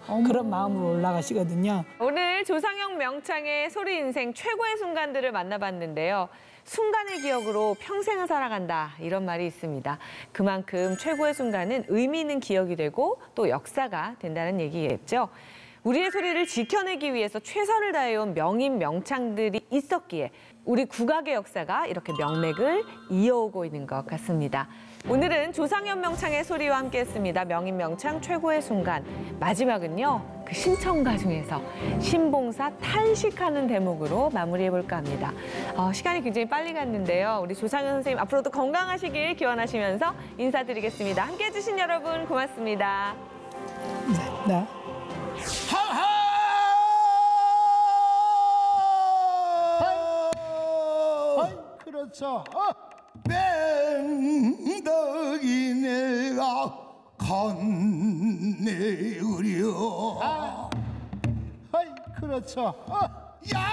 그런 마음으로 올라가시거든요. 오늘 조상영 명창의 소리 인생 최고의 순간들을 만나봤는데요. 순간의 기억으로 평생을 살아간다 이런 말이 있습니다. 그만큼 최고의 순간은 의미 있는 기억이 되고 또 역사가 된다는 얘기겠죠. 우리의 소리를 지켜내기 위해서 최선을 다해온 명인 명창들이 있었기에 우리 국악의 역사가 이렇게 명맥을 이어오고 있는 것 같습니다. 오늘은 조상현 명창의 소리와 함께했습니다. 명인 명창 최고의 순간. 마지막은요. 그 신청가 중에서 신봉사 탄식하는 대목으로 마무리해볼까 합니다. 시간이 굉장히 빨리 갔는데요. 우리 조상현 선생님 앞으로도 건강하시길 기원하시면서 인사드리겠습니다. 함께해 주신 여러분 고맙습니다. 네. 그렇죠. 뺑덕이 내가 건네으려. 그렇죠. 야!